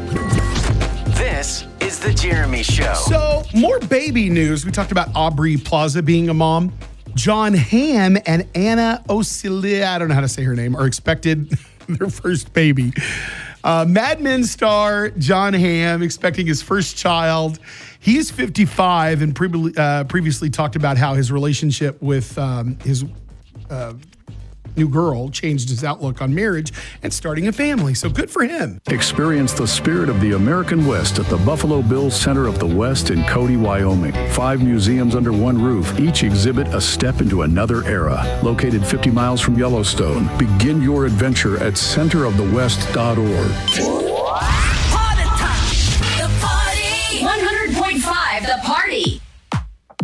This is The Jeremy Show. So, more baby news. We talked about Aubrey Plaza being a mom. John Hamm and Anna Ocili, I don't know how to say her name, are expected their first baby. Mad Men star John Hamm expecting his first child. He's 55 and previously talked about how his relationship with his new girl changed his outlook on marriage and starting a family. So good for him. Experience the spirit of the American West at the Buffalo Bills Center of the West in Cody, Wyoming. 5 museums under one roof. Each exhibit a step into another era. Located 50 miles from Yellowstone. Begin your adventure at centerofthewest.org.